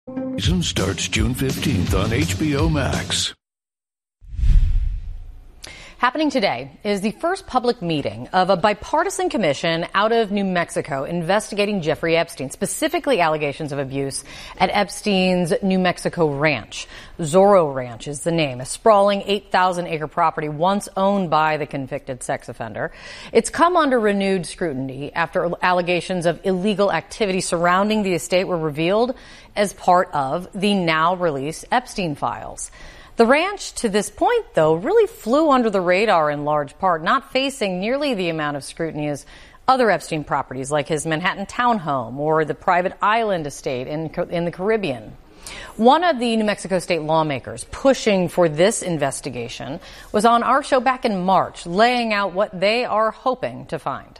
Season starts June 15th on HBO Max. Happening today is the first public meeting of a bipartisan commission out of New Mexico investigating Jeffrey Epstein, specifically allegations of abuse at Epstein's New Mexico ranch. Zorro Ranch is the name, a sprawling 8,000-acre property once owned by the convicted sex offender. It's come under renewed scrutiny after allegations of illegal activity surrounding the estate were revealed as part of the now-released Epstein files. The ranch, to this point, though, really flew under the radar in large part, not facing nearly the amount of scrutiny as other Epstein properties like his Manhattan townhome or the private island estate in the Caribbean. One of the New Mexico state lawmakers pushing for this investigation was on our show back in March, laying out what they are hoping to find.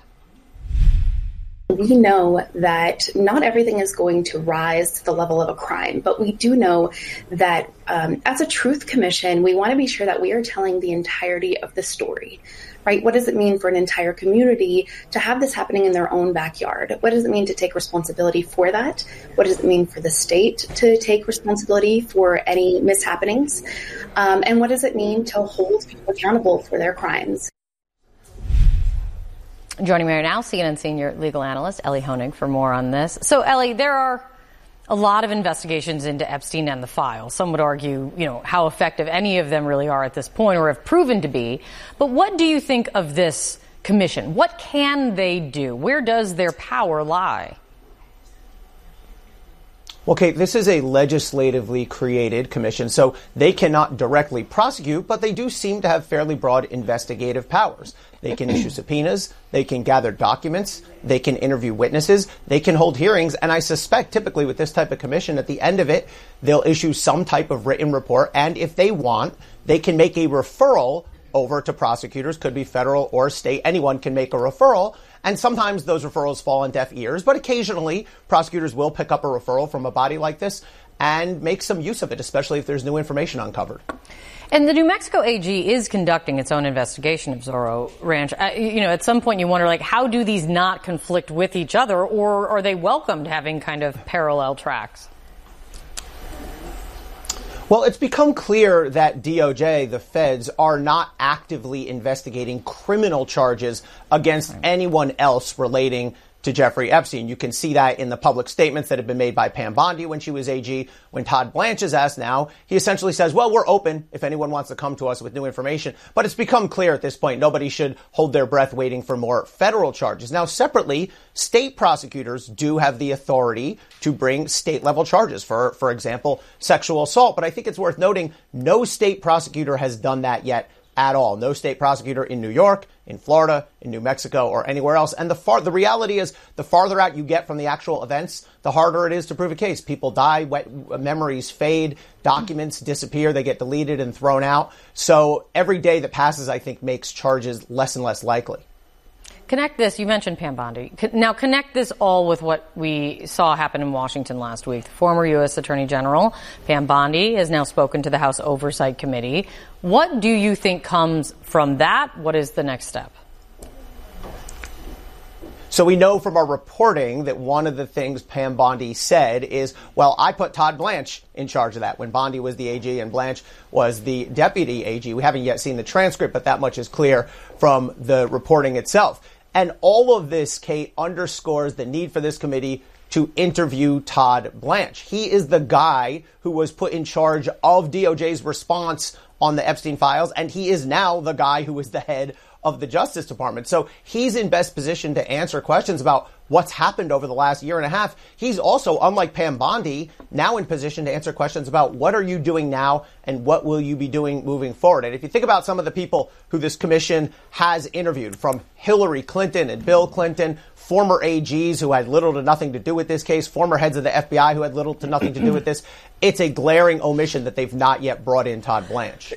We know that not everything is going to rise to the level of a crime, but we do know that as a truth commission, we want to be sure that we are telling the entirety of the story, right? What does it mean for an entire community to have this happening in their own backyard? What does it mean to take responsibility for that? What does it mean for the state to take responsibility for any mishappenings? And what does it mean to hold people accountable for their crimes? Joining me right now, CNN senior legal analyst Elie Honig for more on this. So, Elie, there are a lot of investigations into Epstein and the files. Some would argue, how effective any of them really are at this point or have proven to be. But what do you think of this commission? What can they do? Where does their power lie? Well, Kate, this is a legislatively created commission, so they cannot directly prosecute, but they do seem to have fairly broad investigative powers. They can issue subpoenas, they can gather documents, they can interview witnesses, they can hold hearings, and I suspect typically with this type of commission, at the end of it, they'll issue some type of written report, and if they want, they can make a referral over to prosecutors, could be federal or state. Anyone can make a referral. And sometimes those referrals fall on deaf ears, but occasionally prosecutors will pick up a referral from a body like this and make some use of it, especially if there's new information uncovered. And the New Mexico AG is conducting its own investigation of Zorro Ranch. At some point you wonder, how do these not conflict with each other, or are they welcomed having kind of parallel tracks? Well, it's become clear that DOJ, the feds, are not actively investigating criminal charges against anyone else relating to Jeffrey Epstein. You can see that in the public statements that have been made by Pam Bondi when she was AG. When Todd Blanche is asked now, he essentially says, well, we're open if anyone wants to come to us with new information. But it's become clear at this point, nobody should hold their breath waiting for more federal charges. Now, separately, state prosecutors do have the authority to bring state-level charges for example, sexual assault. But I think it's worth noting no state prosecutor has done that yet at all. No state prosecutor in New York, in Florida, in New Mexico, or anywhere else. And the reality is, the farther out you get from the actual events, the harder it is to prove a case. People die, memories fade, documents disappear, they get deleted and thrown out. So every day that passes, I think, makes charges less and less likely. Connect this, you mentioned Pam Bondi. Now connect this all with what we saw happen in Washington last week. The former U.S. Attorney General, Pam Bondi, has now spoken to the House Oversight Committee. What do you think comes from that? What is the next step? So we know from our reporting that one of the things Pam Bondi said is, well, I put Todd Blanche in charge of that when Bondi was the AG and Blanche was the deputy AG. We haven't yet seen the transcript, but that much is clear from the reporting itself. And all of this, Kate, underscores the need for this committee to interview Todd Blanche. He is the guy who was put in charge of DOJ's response on the Epstein files, and he is now the guy who is the head of the Justice Department. So he's in best position to answer questions about what's happened over the last year and a half. He's also, unlike Pam Bondi, now in position to answer questions about what are you doing now and what will you be doing moving forward. And if you think about some of the people who this commission has interviewed, from Hillary Clinton and Bill Clinton, former AGs who had little to nothing to do with this case, former heads of the FBI who had little to nothing to do with this, it's a glaring omission that they've not yet brought in Todd Blanche.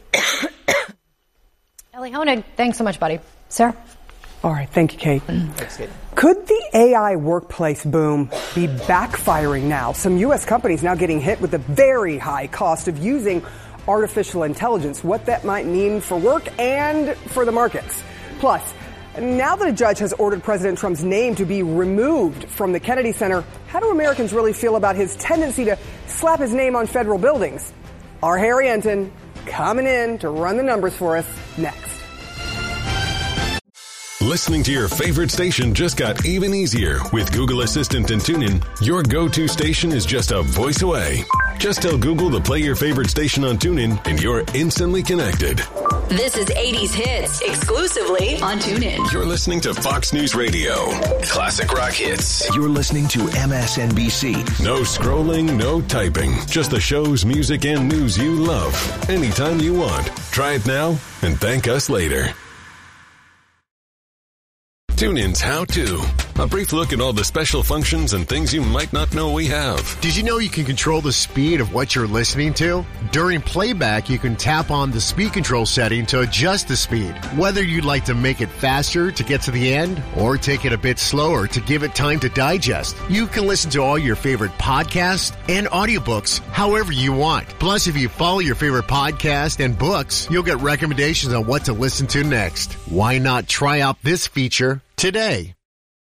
Elie Honig, thanks so much, buddy. Sarah? All right. Thank you, Kate. Thanks, Kate. Could the AI workplace boom be backfiring now? Some U.S. companies now getting hit with the very high cost of using artificial intelligence, what that might mean for work and for the markets. Plus, Now that a judge has ordered President Trump's name to be removed from the Kennedy Center, how do Americans really feel about his tendency to slap his name on federal buildings? Our Harry Enton coming in to run the numbers for us next. Listening to your favorite station just got even easier with Google Assistant and TuneIn. Your go-to station is just a voice away. Just tell Google to play your favorite station on TuneIn and you're instantly connected. This is 80s Hits, exclusively on TuneIn. You're listening to Fox News Radio. Classic rock hits. You're listening to MSNBC. No scrolling, no typing. Just the shows, music, and news you love. Anytime you want. Try it now and thank us later. TuneIn's How To. A brief look at all the special functions and things you might not know we have. Did you know you can control the speed of what you're listening to? During playback, you can tap on the speed control setting to adjust the speed. Whether you'd like to make it faster to get to the end or take it a bit slower to give it time to digest, you can listen to all your favorite podcasts and audiobooks however you want. Plus, if you follow your favorite podcast and books, you'll get recommendations on what to listen to next. Why not try out this feature today?